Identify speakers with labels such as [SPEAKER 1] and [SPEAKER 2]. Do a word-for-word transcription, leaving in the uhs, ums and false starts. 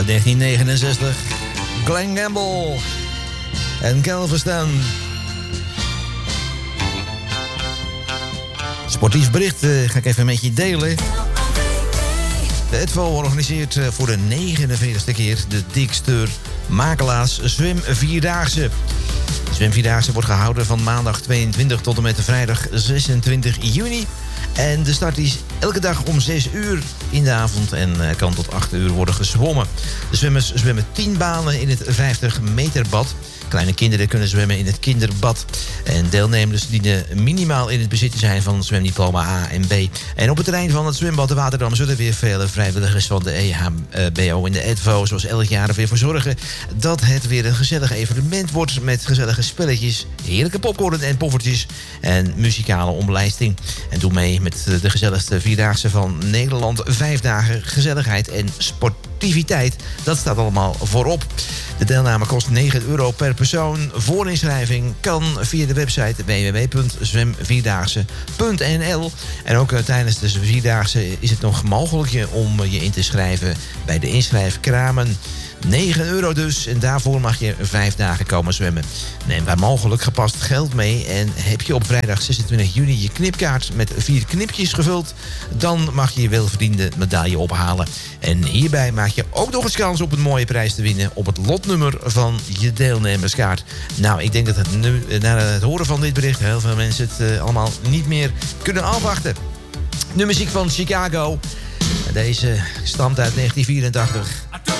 [SPEAKER 1] Uit negentien negenenzestig. Glen Campbell en Galveston. Sportief bericht uh, ga ik even met je delen. De E D V O organiseert uh, voor de negenenveertigste keer de Diksteur Makelaars Zwemvierdaagse. De Zwemvierdaagse wordt gehouden van maandag tweeëntwintig tot en met vrijdag zesentwintig juni. En de start is elke dag om zes uur in de avond en uh, kan tot acht uur worden gezwommen. De zwemmers zwemmen tien banen in het vijftig meter bad. Kleine kinderen kunnen zwemmen in het kinderbad. En deelnemers dienen minimaal in het bezit te zijn van zwemdiploma A en B. En op het terrein van het zwembad de Waterdam zullen weer vele vrijwilligers van de E H B O en de E D V O zoals elk jaar er weer voor zorgen dat het weer een gezellig evenement wordt met gezellige spelletjes, heerlijke popcorn en poffertjes en muzikale omlijsting. En doe mee met de gezelligste vierdaagse van Nederland. Vijf dagen gezelligheid en sportiviteit. Dat staat allemaal voorop. De deelname kost negen euro per persoon. Voorinschrijving kan via de website w w w punt zwemvierdaagse punt n l. En ook uh, tijdens de Vierdaagse is het nog mogelijk om je in te schrijven bij de inschrijfkramen. negen euro dus. En daarvoor mag je vijf dagen komen zwemmen. Neem waar mogelijk gepast geld mee. En heb je op vrijdag zesentwintig juni je knipkaart met vier knipjes gevuld, dan mag je je welverdiende medaille ophalen. En hierbij maak je ook nog eens kans op een mooie prijs te winnen op het lotnummer van je deelnemerskaart. Nou, ik denk dat het nu, na het horen van dit bericht heel veel mensen het uh, allemaal niet meer kunnen afwachten. De muziek van Chicago. Deze stamt uit negentien vierentachtig.